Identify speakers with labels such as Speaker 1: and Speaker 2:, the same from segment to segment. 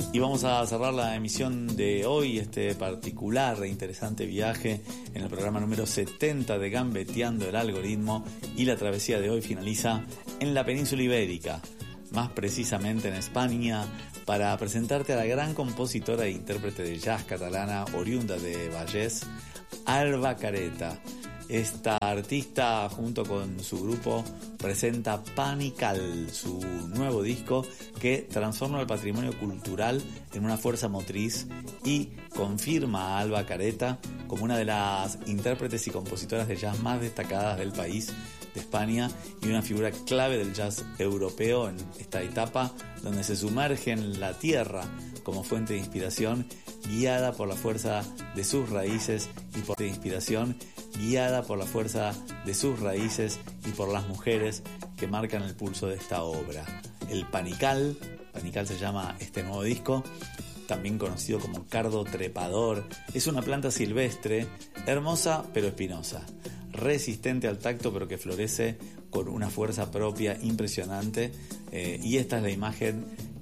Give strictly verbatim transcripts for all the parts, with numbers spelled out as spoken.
Speaker 1: Y vamos a cerrar la emisión de hoy, este particular e interesante viaje en el programa número setenta de Gambeteando el Algoritmo, y la travesía de hoy finaliza en la península ibérica, más precisamente en España, para presentarte a la gran compositora e intérprete de jazz catalana oriunda de Vallés, Alba Careta. Esta artista, junto con su grupo, presenta Panical, su nuevo disco que transforma el patrimonio cultural en una fuerza motriz y confirma a Alba Careta como una de las intérpretes y compositoras de jazz más destacadas del país, de España, y una figura clave del jazz europeo en esta etapa donde se sumerge en la tierra como fuente de inspiración, guiada por la fuerza de sus raíces y por de inspiración guiada por la fuerza de sus raíces y por las mujeres que marcan el pulso de esta obra. El Panical, Panical se llama este nuevo disco, también conocido como cardo trepador, es una planta silvestre, hermosa pero espinosa, resistente al tacto pero que florece con una fuerza propia impresionante, eh, y esta es la imagen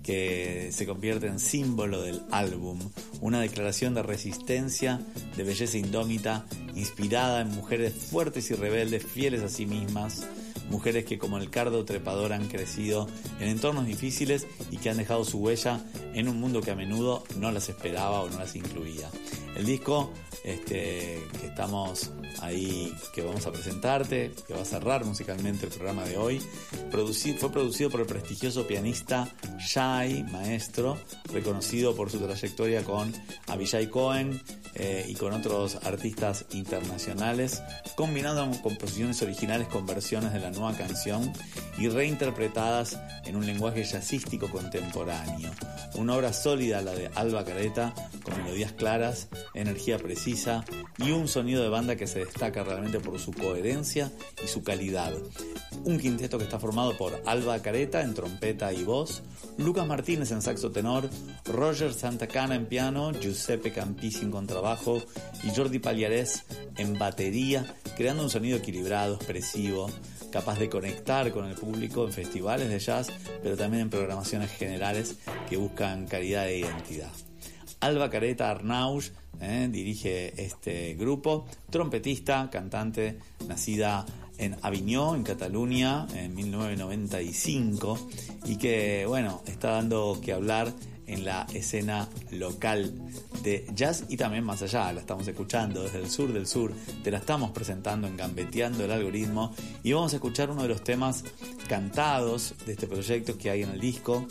Speaker 1: que se convierte en símbolo del álbum, una declaración de resistencia, de belleza indómita, inspirada en mujeres fuertes y rebeldes, fieles a sí mismas, mujeres que como el cardo trepador han crecido en entornos difíciles y que han dejado su huella en un mundo que a menudo no las esperaba o no las incluía. El disco este, que estamos ahí, que vamos a presentarte, que va a cerrar musicalmente el programa de hoy, producido, fue producido por el prestigioso pianista Shai Maestro, reconocido por su trayectoria con Avishai Cohen eh, y con otros artistas internacionales, combinando composiciones originales con versiones de la nueva canción y reinterpretadas en un lenguaje jazzístico contemporáneo. Una obra sólida, la de Alba Careta, con melodías claras, energía precisa y un sonido de banda que se destaca realmente por su coherencia y su calidad. Un quinteto que está formado por Alba Careta en trompeta y voz, Lucas Martínez en saxo tenor, Roger Santacana en piano, Giuseppe Campisi en contrabajo y Jordi Pagliarés en batería, creando un sonido equilibrado, expresivo, capaz de conectar con el público en festivales de jazz, pero también en programaciones generales que buscan calidad e identidad. Alba Careta Arnauix eh, dirige este grupo, trompetista, cantante, nacida en Avinyó, en Cataluña, en mil novecientos noventa y cinco, y que, bueno, está dando que hablar en la escena local de jazz y también más allá. La estamos escuchando desde el sur del sur, te la estamos presentando en Gambeteando el Algoritmo, y vamos a escuchar uno de los temas cantados de este proyecto que hay en el disco,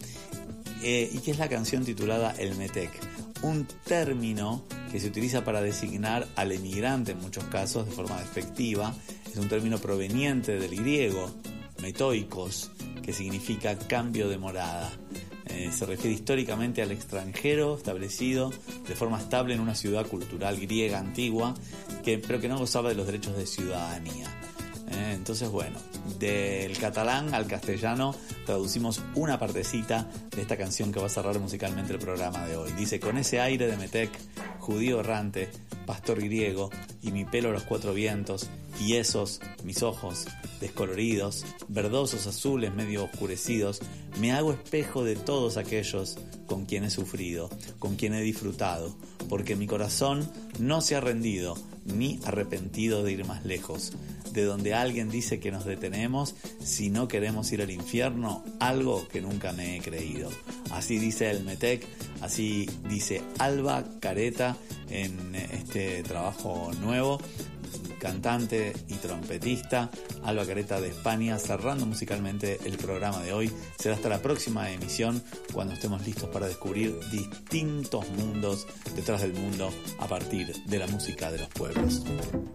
Speaker 1: eh, y que es la canción titulada El Metec, un término que se utiliza para designar al emigrante en muchos casos de forma despectiva. Es un término proveniente del griego metoikos, que significa cambio de morada. Eh, se refiere históricamente al extranjero establecido de forma estable en una ciudad cultural griega antigua, que, pero que no gozaba de los derechos de ciudadanía. Eh, entonces, bueno, del catalán al castellano traducimos una partecita de esta canción que va a cerrar musicalmente el programa de hoy. Dice: con ese aire de Metec, judío errante, pastor griego, y mi pelo a los cuatro vientos, y esos, mis ojos, descoloridos, verdosos azules medio oscurecidos, me hago espejo de todos aquellos con quien he sufrido, con quien he disfrutado, porque mi corazón no se ha rendido, ni arrepentido de ir más lejos. De donde alguien dice que nos detenemos si no queremos ir al infierno, algo que nunca me he creído. Así dice el Metec, así dice Alba Careta en este trabajo nuevo, cantante y trompetista, Alba Careta de España, cerrando musicalmente el programa de hoy. Será hasta la próxima emisión, cuando estemos listos para descubrir distintos mundos detrás del mundo a partir de la música de los pueblos.